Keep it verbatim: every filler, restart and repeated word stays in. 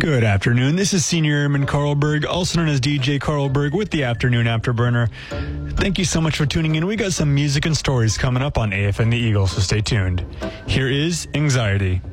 Good afternoon. This is Senior Airman Carlberg, also known as D J Carlberg, with the Afternoon Afterburner. Thank you so much for tuning in. We got some music and stories coming up on A F N The Eagle, so stay tuned. Here is Anxiety.